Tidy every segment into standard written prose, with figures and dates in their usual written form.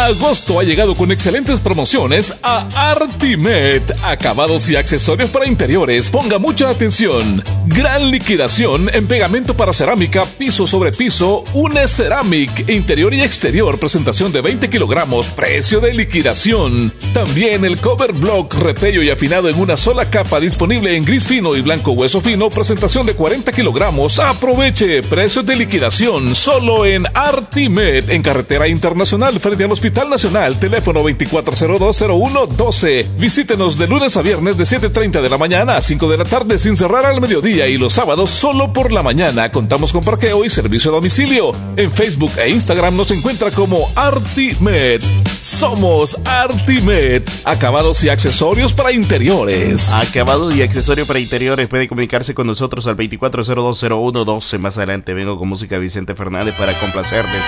Agosto ha llegado con excelentes promociones a Artimed. Acabados y accesorios para interiores. Ponga mucha atención. Gran liquidación en pegamento para cerámica, piso sobre piso, Uneceramic, interior y exterior, presentación de 20 kilogramos, precio de liquidación. También el cover block, repello y afinado en una sola capa, disponible en gris fino y blanco hueso fino, presentación de 40 kilogramos. Aproveche, precios de liquidación solo en Artimed, en Carretera Internacional frente al Hospital Nacional, teléfono 24020112. Visítenos de lunes a viernes de 7:30 de la mañana a 5 de la tarde sin cerrar al mediodía, y los sábados solo por la mañana. Contamos con parqueo y servicio a domicilio. En Facebook e Instagram nos encuentra como Artimed. Somos Artimed. Acabados y accesorios para interiores. Acabados y accesorios para interiores. Puede comunicarse con nosotros al 24020112. Más adelante vengo con música de Vicente Fernández para complacerles.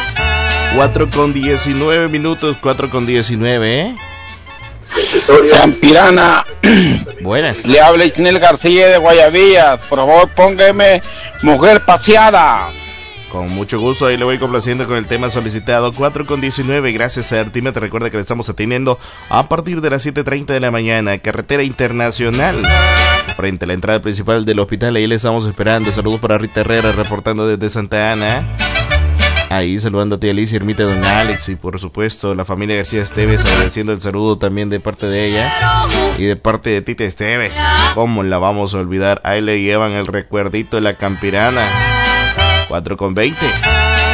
4:19 minutos, 4:19, Campirana. Buenas. Le habla Isnel García de Guayabillas. Por favor, póngame Mujer Paseada. Con mucho gusto, ahí le voy complaciendo con el tema solicitado. 4:19, gracias a Artimed. Te recuerda que le estamos atendiendo a partir de las 7:30 de la mañana. Carretera Internacional, frente a la entrada principal del hospital. Ahí le estamos esperando. Saludos para Rita Herrera, reportando desde Santa Ana. Ahí saludando a tía Alicia, Ermita, don Alex y por supuesto la familia García Esteves, agradeciendo el saludo también de parte de ella y de parte de Tita Esteves. ¿Cómo la vamos a olvidar? Ahí le llevan el recuerdito de la Campirana. 4:20.